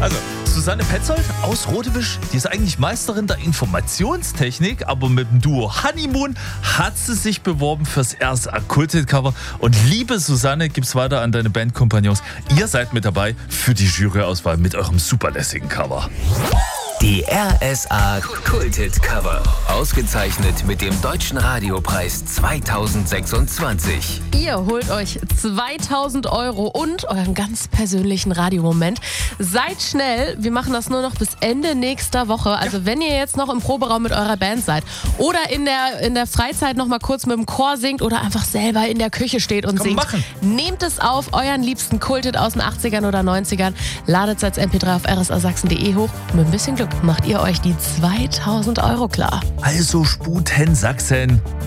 Also, Susanne Petzold aus Rodewisch, die ist eigentlich Meisterin der Informationstechnik, aber mit dem Duo Honeymoon hat sie sich beworben fürs erste Kulthit-Cover. Und liebe Susanne, gibt's weiter an deine Bandkompagnons. Ihr seid mit dabei für die Juryauswahl mit eurem superlässigen Cover. Die RSA Kulthit-Cover. Ausgezeichnet mit dem Deutschen Radiopreis 2026. Ihr holt euch 2.000 € und euren ganz persönlichen Radiomoment. Seid schnell, wir machen das nur noch bis Ende nächster Woche. Also wenn ihr jetzt noch im Proberaum mit eurer Band seid oder in der Freizeit noch mal kurz mit dem Chor singt oder einfach selber in der Küche steht und singt, nehmt es auf, euren liebsten Kulthit aus den 80ern oder 90ern, ladet es als MP3 auf rsasachsen.de hoch und mit ein bisschen Glück macht ihr euch die 2.000 € klar. Also Sputen Sachsen,